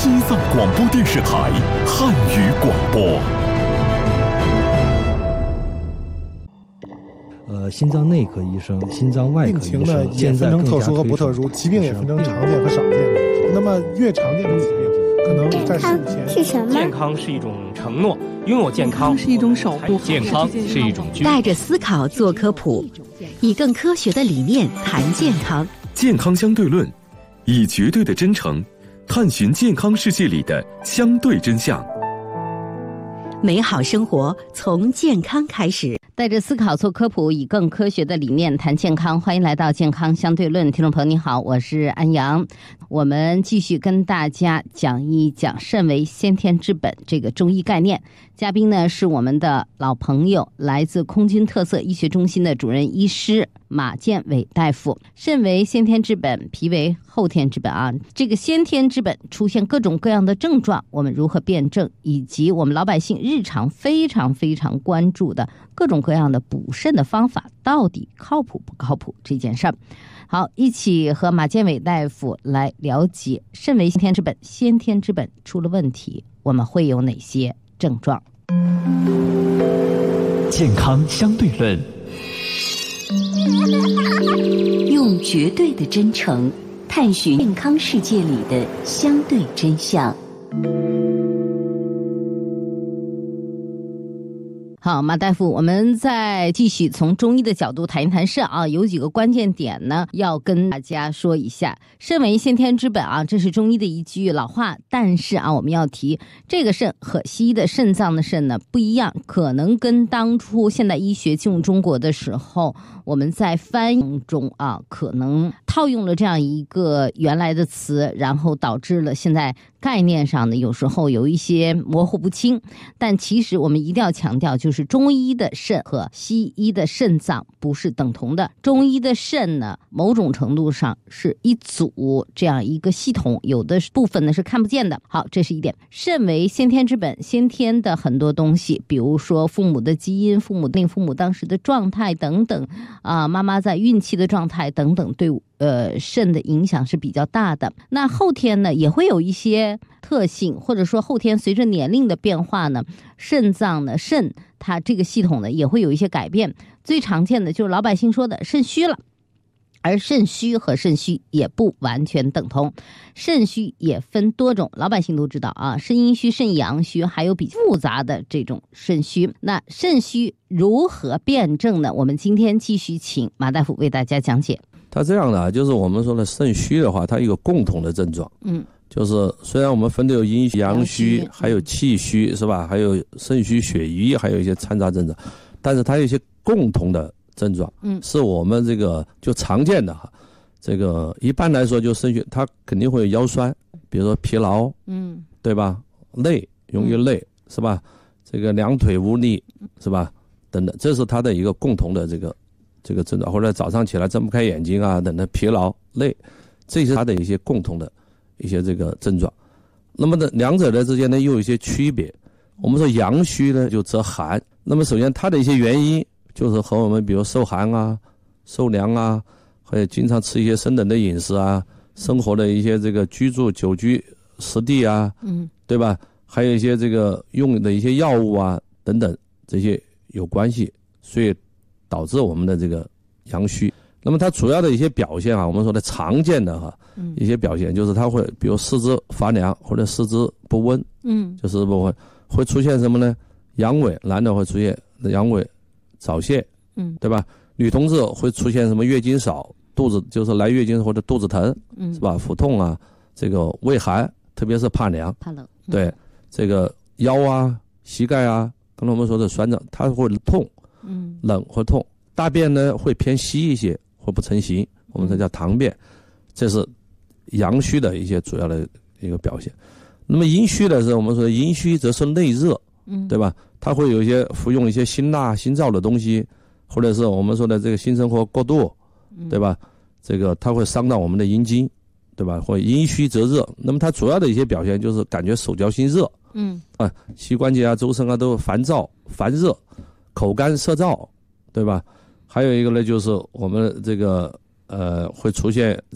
西藏广播电视台汉语广播。 心脏内科医生、心脏外科医生， 病情呢也分成特殊和不特殊，疾病也分成常见和少见。那么越常见的疾病，可能在10年是什么？ 健康是一种承诺，拥有健康是一种守护， 健康是一种带着思考做科普，以更科学的理念谈健康。 健康相对论，以绝对的真诚探寻健康世界里的相对真相。 美好生活从健康开始， 带着思考做科普，以更科学的理念谈健康。欢迎来到健康相对论，听众朋友你好，我是安阳。我们继续跟大家讲一讲肾为先天之本这个中医概念。嘉宾呢是我们的老朋友，来自空军特色医学中心的主任医师马建伟大夫。肾为先天之本，脾为后天之本啊。这个先天之本出现各种各样的症状，我们如何辩证，以及我们老百姓日常非常关注的各种各样的补肾的方法，到底靠谱不靠谱这件事儿。好，一起和马建伟大夫来了解肾为先天之本，先天之本出了问题，我们会有哪些症状？ 健康相对论， 用绝对的真诚探寻健康世界里的相对真相。 好，马大夫，我们再继续从中医的角度谈一谈肾啊，有几个关键点呢，要跟大家说一下。肾为先天之本啊，这是中医的一句老话，但是啊，我们要提这个肾和西医的肾脏的肾呢不一样，可能跟当初现代医学进入中国的时候，我们在翻译中啊，可能套用了这样一个原来的词，然后导致了现在概念上呢有时候有一些模糊不清。但其实我们一定要强调，就是中医的肾和西医的肾脏不是等同的。中医的肾呢，某种程度上是一组这样一个系统，有的部分呢是看不见的。好，这是一点。肾为先天之本，先天的很多东西，比如说父母的基因、父母当时的状态等等啊，妈妈在孕期的状态等等，对肾的影响是比较大的。那后天呢也会有一些特性，或者说后天随着年龄的变化呢，肾脏呢它这个系统呢也会有一些改变。最常见的就是老百姓说的肾虚了，而肾虚和肾虚也不完全等同，肾虚也分多种，老百姓都知道啊，肾阴虚、肾阳虚，还有比较复杂的这种肾虚。那肾虚如何辩证呢？我们今天继续请马大夫为大家讲解。 它这样的就是我们说的肾虚的话，它有一个共同的症状，就是虽然我们分的有阴虚、阳虚，还有气虚，是吧？还有肾虚、血瘀，还有一些掺杂症状，但是它有一些共同的症状，是我们这个就常见的哈。这个一般来说就肾虚，它肯定会有腰酸，比如说疲劳，对吧？累，容易累，是吧？这个两腿无力，是吧？等等，这是它的一个共同的这个症状，或者早上起来睁不开眼睛啊，等等，疲劳、累，这是它的一些共同的一些这个症状。那么呢，两者的之间呢又有一些区别。我们说阳虚呢就则寒，那么首先它的一些原因就是和我们比如受寒啊、受凉啊，还有经常吃一些生冷的饮食啊，生活的一些这个久居实地啊，对吧？还有一些这个用的一些药物啊等等，这些有关系，所以导致我们的这个阳虚。那么它主要的一些表现啊，我们说的常见的一些表现就是它会比如四肢发凉或者四肢不温，就是会出现什么呢？阳痿，男的会出现阳痿、早泄，对吧？女同志会出现什么月经少、肚子就是来月经或者肚子疼，是吧？腹痛啊，这个畏寒，特别是怕凉、 怕冷， 对，这个腰啊、膝盖啊，刚才我们说的酸胀，它会痛，冷或痛。大便呢会偏稀一些或不成形，我们这叫溏便，这是阳虚的一些主要的一个表现。那么阴虚的是我们说的阴虚则是内热，对吧？它会有一些服用一些辛辣辛燥的东西，或者是我们说的这个性生活过度，对吧？这个它会伤到我们的阴经，对吧？或阴虚则热。那么它主要的一些表现就是感觉手脚心热，膝关节啊、周身啊都烦躁、烦热，口干舌燥，对吧？还有一个呢，就是我们这个会出现